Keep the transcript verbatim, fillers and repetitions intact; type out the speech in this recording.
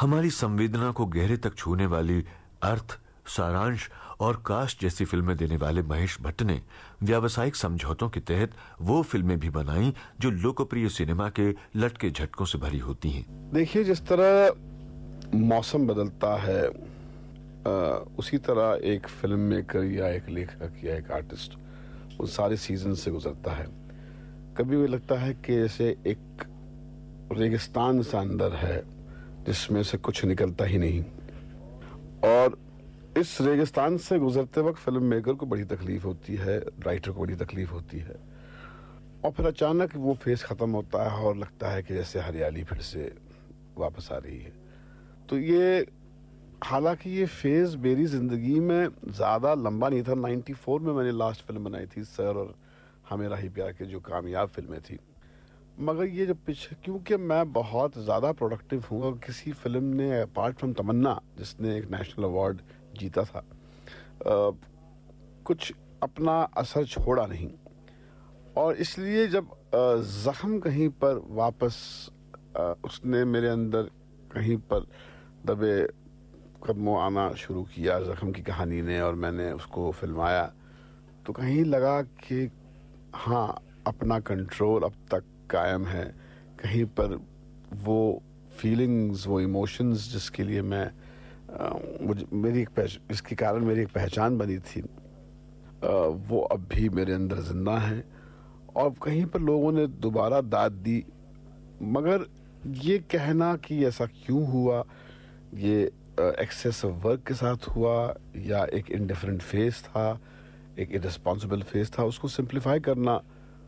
हमारी संवेदना को गहरे तक छूने वाली अर्थ, सारांश और कास्ट जैसी फिल्में देने वाले महेश भट्ट ने व्यावसायिक समझौतों के तहत वो फिल्में भी बनाई जो लोकप्रिय सिनेमा के लटके झटकों से भरी होती हैं। देखिए, जिस तरह मौसम बदलता है आ, उसी तरह एक फिल्म मेकर या एक लेखक या एक आर्टिस्ट उन सारे सीजन से गुजरता है। कभी भी लगता है कि जैसे एक रेगिस्तान सा अंदर है जिसमें से कुछ निकलता ही नहीं, और इस रेगिस्तान से गुजरते वक्त फिल्म मेकर को बड़ी तकलीफ होती है, राइटर को बड़ी तकलीफ होती है, और फिर अचानक वो फेज खत्म होता है और लगता है कि जैसे हरियाली फिर से वापस आ रही है। तो ये, हालांकि ये फेज मेरी जिंदगी में ज्यादा लंबा नहीं था। चौरानवे में मैंने लास्ट फिल्म बनाई थी सर और हमें राही प्यार के, जो कामयाब फिल्में थी, मगर ये जो पीछे, क्योंकि मैं बहुत ज्यादा प्रोडक्टिव हूँ और किसी फिल्म ने अपार्ट फ्रॉम तमन्ना जिसने एक नेशनल अवार्ड जीता था, आ, कुछ अपना असर छोड़ा नहीं, और इसलिए जब जख्म कहीं पर वापस आ, उसने मेरे अंदर कहीं पर दबे कदमों आना शुरू किया जख्म की कहानी ने, और मैंने उसको फिल्माया, तो कहीं लगा कि हाँ, अपना कंट्रोल अब तक कायम है। कहीं पर वो फीलिंग्स, वो इमोशंस जिसके लिए मैं आ, मुझे मेरी एक इसके कारण मेरी एक पहचान बनी थी, आ, वो अब भी मेरे अंदर जिंदा है, और कहीं पर लोगों ने दोबारा दाद दी। मगर ये कहना कि ऐसा क्यों हुआ, ये एक्सेस ऑफ वर्क के साथ हुआ या एक इनडिफरेंट फेस था, एक इररिस्पॉन्सिबल फेस था, उसको सिंप्लीफाई करना